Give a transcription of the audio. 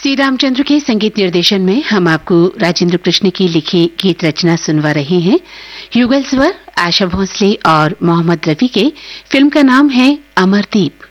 T Ramchandra के संगीत निर्देशन में हम आपको राजेंद्र कृष्ण की लिखी गीत रचना सुनवा रहे हैं। युगल स्वर आशा भोसले और मोहम्मद रफी के। फिल्म का नाम है अमरदीप।